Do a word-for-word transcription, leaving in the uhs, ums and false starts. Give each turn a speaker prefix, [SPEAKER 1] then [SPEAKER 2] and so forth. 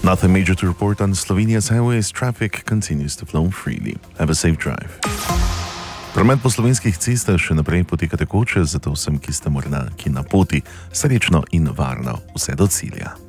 [SPEAKER 1] Nothing major to report on Slovenia's highways. Traffic continues to flow freely. Have a safe drive. Promet po slovenskih cestah še naprej poteka tekoče, zato vsem, ki ste morda ki na poti, srečno in varno vse do cilja.